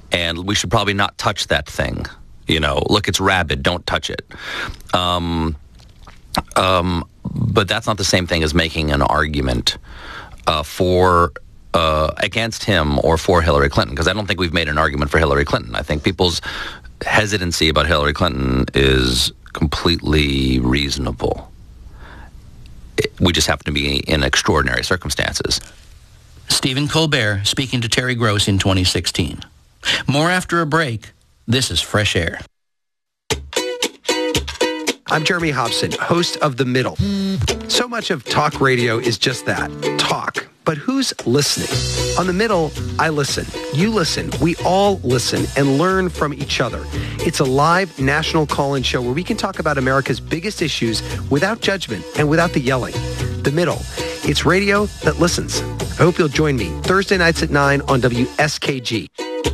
and we should probably not touch that thing. Look, it's rabid. Don't touch it. But that's not the same thing as making an argument against him or for Hillary Clinton, because I don't think we've made an argument for Hillary Clinton. I think people's hesitancy about Hillary Clinton is completely reasonable. We just happen to be in extraordinary circumstances. Stephen Colbert speaking to Terry Gross in 2016. More after a break. This is Fresh Air. I'm Jeremy Hobson, host of The Middle. So much of talk radio is just that, talk. But who's listening? On The Middle, I listen. You listen. We all listen and learn from each other. It's a live national call-in show where we can talk about America's biggest issues without judgment and without the yelling. The Middle. It's radio that listens. I hope you'll join me Thursday nights at 9 on WSKG.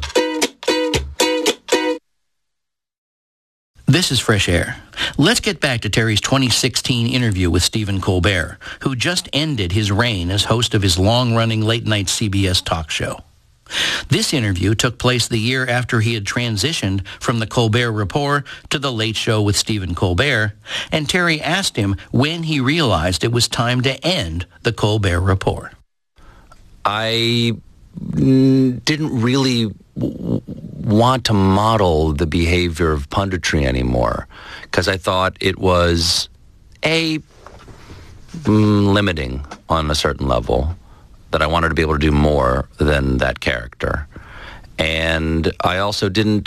This is Fresh Air. Let's get back to Terry's 2016 interview with Stephen Colbert, who just ended his reign as host of his long-running late-night CBS talk show. This interview took place the year after he had transitioned from the Colbert Report to the Late Show with Stephen Colbert, and Terry asked him when he realized it was time to end the Colbert Report. I didn't really want to model the behavior of punditry anymore, because I thought it was limiting on a certain level, that I wanted to be able to do more than that character. And I also didn't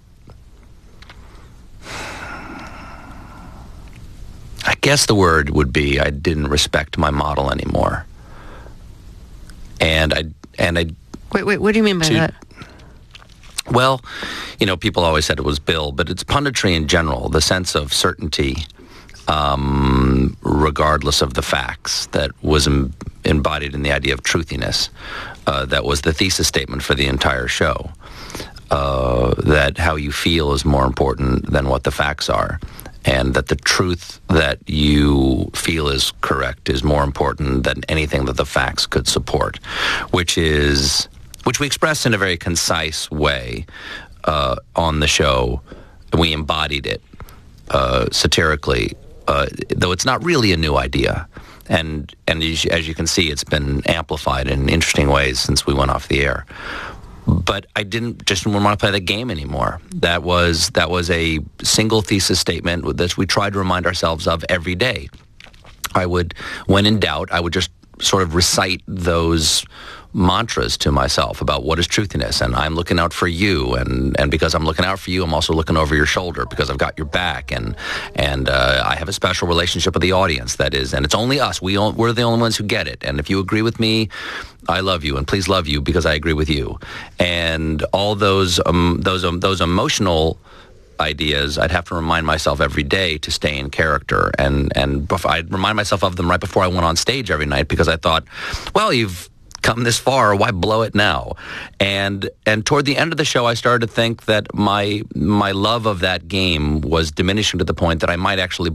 I guess the word would be I didn't respect my model anymore. And I Wait, what do you mean by that? Well, people always said it was Bill, but it's punditry in general, the sense of certainty, regardless of the facts, that was embodied in the idea of truthiness. That was the thesis statement for the entire show, that how you feel is more important than what the facts are, and that the truth that you feel is correct is more important than anything that the facts could support, which we expressed in a very concise way on the show. We embodied it satirically, though it's not really a new idea. And as you can see, it's been amplified in interesting ways since we went off the air. But I didn't want to play that game anymore. That was a single thesis statement that we tried to remind ourselves of every day. When in doubt, I would just sort of recite those mantras to myself about what is truthiness, and I'm looking out for you, and because I'm looking out for you, I'm also looking over your shoulder because I've got your back, and I have a special relationship with the audience, and it's only us. We're the only ones who get it, and if you agree with me, I love you, and please love you because I agree with you, and all those emotional ideas, I'd have to remind myself every day to stay in character, and I'd remind myself of them right before I went on stage every night, because I thought, well, you've come this far, why blow it now? And toward the end of the show, I started to think that my love of that game was diminishing to the point that I might actually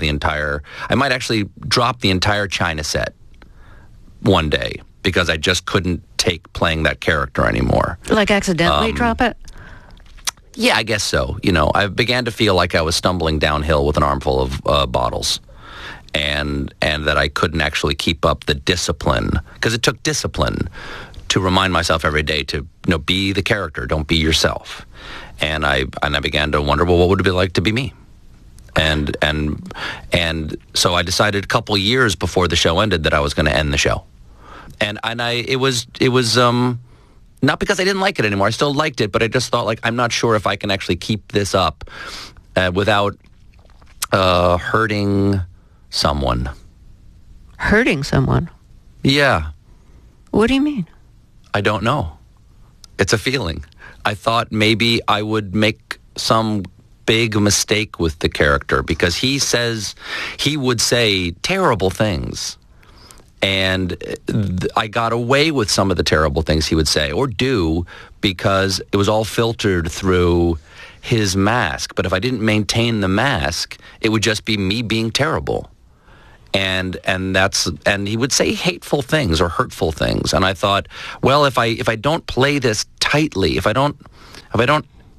drop the entire China set one day, because I just couldn't take playing that character anymore. Like accidentally drop it? Yeah, I guess so. I began to feel like I was stumbling downhill with an armful of bottles. And that I couldn't actually keep up the discipline, because it took discipline to remind myself every day to be the character, don't be yourself. And I began to wonder, well, what would it be like to be me? And so I decided a couple years before the show ended that I was going to end the show. And it was not because I didn't like it anymore. I still liked it, but I just thought, I'm not sure if I can actually keep this up without hurting someone. Hurting someone? Yeah. What do you mean? I don't know. It's a feeling. I thought maybe I would make some big mistake with the character, because he would say terrible things. And I got away with some of the terrible things he would say or do because it was all filtered through his mask. But if I didn't maintain the mask, it would just be me being terrible. And he would say hateful things or hurtful things. And I thought, well, if I don't play this tightly, if I don't if I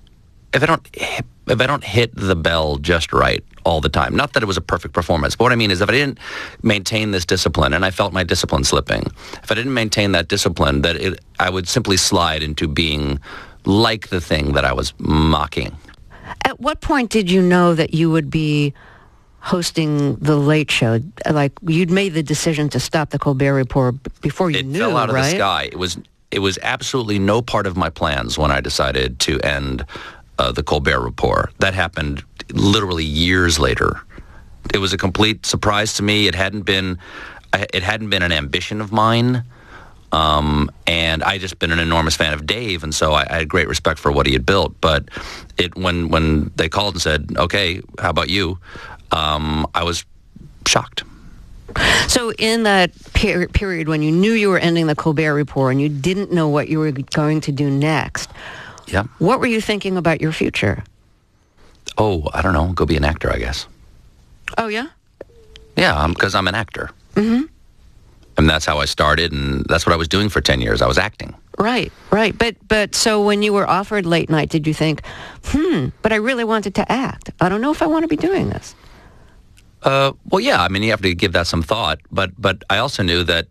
don't hit the bell just right all the time, not that it was a perfect performance, but what I mean is if I didn't maintain this discipline, and I felt my discipline slipping, if I didn't maintain that discipline, I would simply slide into being like the thing that I was mocking. At what point did you know that you would be hosting The Late Show? Like, you'd made the decision to stop the Colbert Report before you knew, It fell out of right? the sky. It was absolutely no part of my plans when I decided to end the Colbert Report. That happened literally years later. It was a complete surprise to me. It hadn't been an ambition of mine. And I just been an enormous fan of Dave, and so I had great respect for what he had built. But when they called and said, "Okay, how about you?" I was shocked. So in that period when you knew you were ending the Colbert Report and you didn't know what you were going to do next, yeah, what were you thinking about your future? Oh, I don't know. Go be an actor, I guess. Oh, yeah? Yeah, because I'm an actor. Mm-hmm. And that's how I started, and that's what I was doing for 10 years. I was acting. Right. But so when you were offered late night, did you think, but I really wanted to act. I don't know if I want to be doing this. Well, yeah. I mean, you have to give that some thought. But I also knew that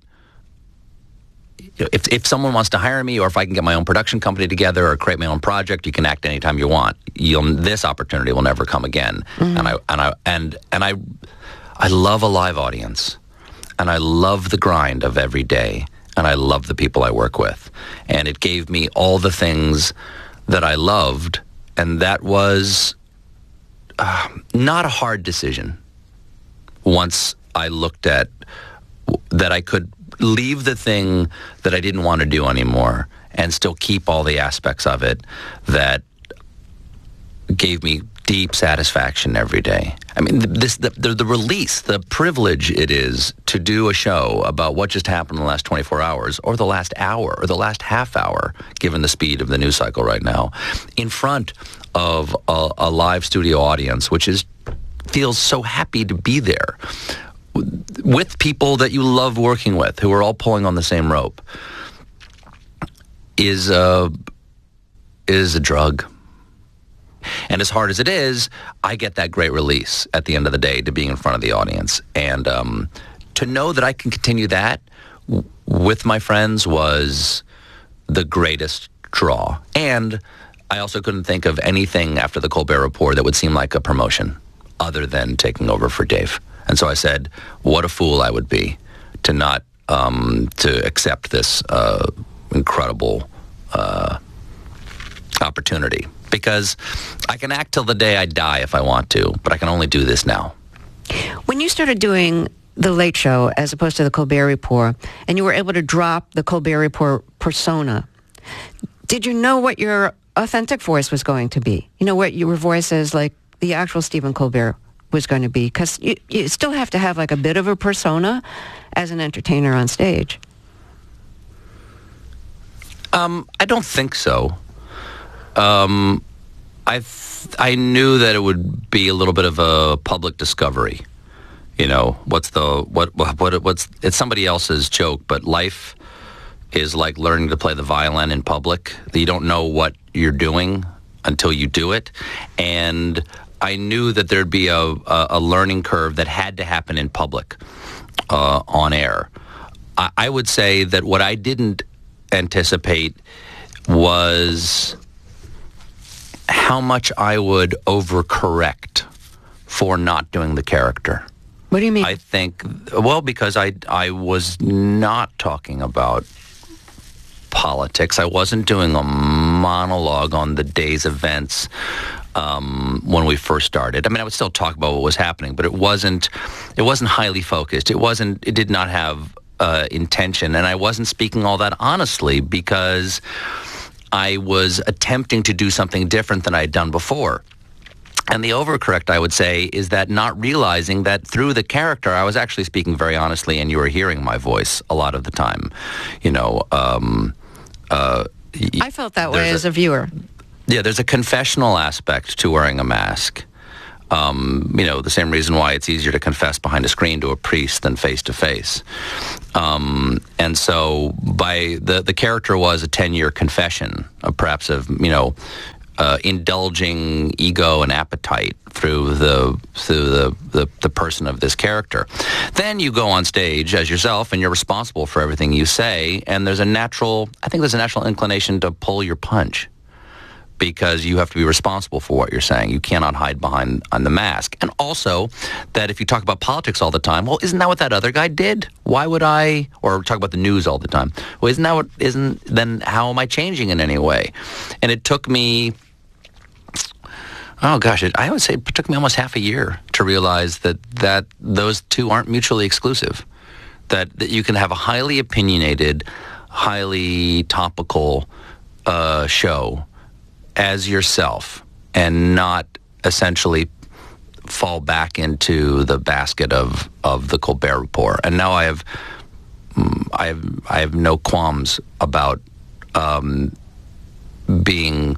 if someone wants to hire me, or if I can get my own production company together or create my own project, you can act anytime you want. This opportunity will never come again. Mm-hmm. And I love a live audience, and I love the grind of every day, and I love the people I work with, and it gave me all the things that I loved, and that was not a hard decision. Once I looked at that, I could leave the thing that I didn't want to do anymore and still keep all the aspects of it that gave me deep satisfaction every day. I mean, the release, the privilege it is to do a show about what just happened in the last 24 hours or the last hour or the last half hour, given the speed of the news cycle right now, in front of a live studio audience, which feels so happy to be there with people that you love working with, who are all pulling on the same rope, is a drug. And as hard as it is, I get that great release at the end of the day to being in front of the audience. And to know that I can continue that with my friends was the greatest draw. And I also couldn't think of anything after the Colbert Report that would seem like a promotion other than taking over for Dave. And so I said, what a fool I would be to not to accept this incredible opportunity. Because I can act till the day I die if I want to, but I can only do this now. When you started doing The Late Show as opposed to the Colbert Report, and you were able to drop the Colbert Report persona, did you know what your authentic voice was going to be? You know, what your voice as like the actual Stephen Colbert was going to be? Because you still have to have like a bit of a persona as an entertainer on stage. I don't think so. I knew that it would be a little bit of a public discovery. You know, what's it's somebody else's joke, but life is like learning to play the violin in public. You don't know what you're doing until you do it. And I knew that there'd be a learning curve that had to happen in public, on air. I would say that what I didn't anticipate was how much I would overcorrect for not doing the character. What do you mean? I think, well, because I was not talking about politics. I wasn't doing a monologue on the day's events when we first started. I mean, I would still talk about what was happening, but it wasn't highly focused. It did not have intention, and I wasn't speaking all that honestly because I was attempting to do something different than I had done before. And the overcorrect, I would say, is that not realizing that through the character, I was actually speaking very honestly, and you were hearing my voice a lot of the time. You know, I felt that way as a viewer. Yeah, there's a confessional aspect to wearing a mask. The same reason why it's easier to confess behind a screen to a priest than face to face. And so by the character was a 10-year confession, perhaps of, indulging ego and appetite through the person of this character. Then you go on stage as yourself and you're responsible for everything you say, and there's a natural inclination to pull your punch, because you have to be responsible for what you're saying. You cannot hide behind the mask. And also that if you talk about politics all the time, well, isn't that what that other guy did? Why would I? Or talk about the news all the time. Well, then how am I changing in any way? And it took me, I would say it took me almost half a year to realize that those two aren't mutually exclusive. That you can have a highly opinionated, highly topical show as yourself and not essentially fall back into the basket of the Colbert Report. And now I have no qualms about being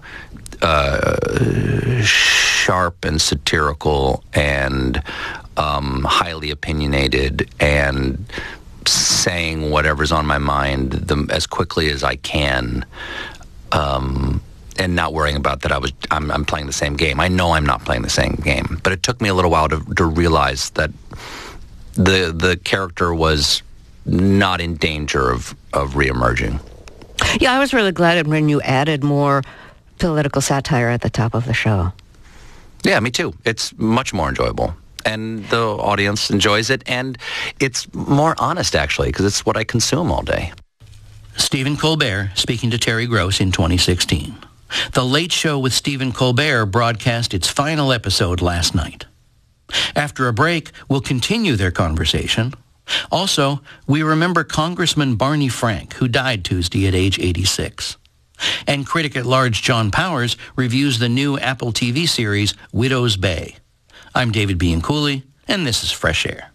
sharp and satirical and highly opinionated and saying whatever's on my mind as quickly as I can. And not worrying about that I'm playing the same game. I know I'm not playing the same game, but it took me a little while to realize that the character was not in danger of reemerging. Yeah, I was really glad when you added more political satire at the top of the show. Yeah, me too. It's much more enjoyable. And the audience enjoys it, and it's more honest, actually, because it's what I consume all day. Stephen Colbert speaking to Terry Gross in 2016. The Late Show with Stephen Colbert broadcast its final episode last night. After a break, we'll continue their conversation. Also, we remember Congressman Barney Frank, who died Tuesday at age 86. And critic-at-large John Powers reviews the new Apple TV series Widow's Bay. I'm David Bianculli, and this is Fresh Air.